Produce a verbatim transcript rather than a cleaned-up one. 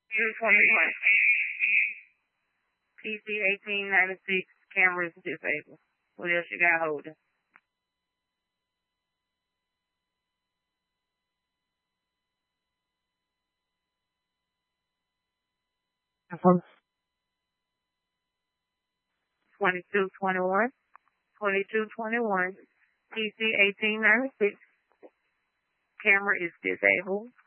two twenty-one. P C eighteen ninety-six, camera is disabled. What else you got holding? twenty-two twenty-one. twenty-two twenty-one. P C eighteen ninety-six, camera is disabled.